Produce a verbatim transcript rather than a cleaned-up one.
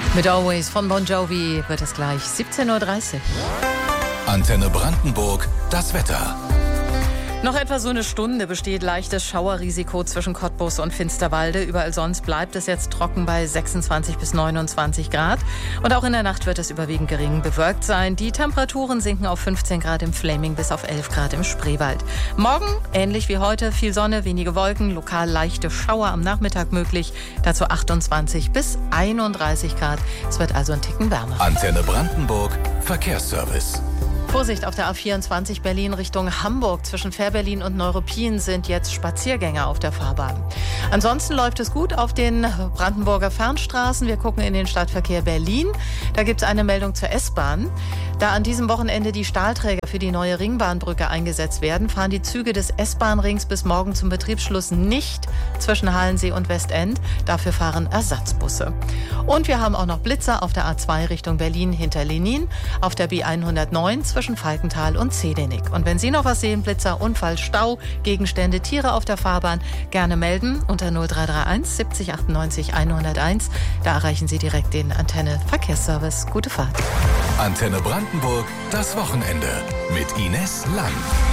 Mit Always von Bon Jovi wird es gleich siebzehn Uhr dreißig. Antenne Brandenburg, das Wetter. Noch etwa so eine Stunde besteht leichtes Schauerrisiko zwischen Cottbus und Finsterwalde. Überall sonst bleibt es jetzt trocken bei sechsundzwanzig bis neunundzwanzig Grad. Und auch in der Nacht wird es überwiegend gering bewölkt sein. Die Temperaturen sinken auf fünfzehn Grad im Fläming bis auf elf Grad im Spreewald. Morgen, ähnlich wie heute, viel Sonne, wenige Wolken, lokal leichte Schauer am Nachmittag möglich. Dazu achtundzwanzig bis einunddreißig Grad. Es wird also ein Ticken wärmer. Antenne Brandenburg, Verkehrsservice. Vorsicht auf der A vierundzwanzig Berlin Richtung Hamburg. Zwischen Fährberlin und Neuruppin sind jetzt Spaziergänger auf der Fahrbahn. Ansonsten läuft es gut auf den Brandenburger Fernstraßen. Wir gucken in den Stadtverkehr Berlin. Da gibt es eine Meldung zur S-Bahn. Da an diesem Wochenende die Stahlträger für die neue Ringbahnbrücke eingesetzt werden, fahren die Züge des S-Bahn-Rings bis morgen zum Betriebsschluss nicht zwischen Halensee und Westend. Dafür fahren Ersatzbusse. Und wir haben auch noch Blitzer auf der A zwei Richtung Berlin hinter Lenin, auf der B hundertneun zwischen Falkenthal und Zedenik. Und wenn Sie noch was sehen, Blitzer, Unfall, Stau, Gegenstände, Tiere auf der Fahrbahn, gerne melden unter null drei drei eins siebzig achtundneunzig hunderteins. Da erreichen Sie direkt den Antenne Verkehrsservice. Gute Fahrt. Antenne Brandenburg, das Wochenende mit Ines Lang.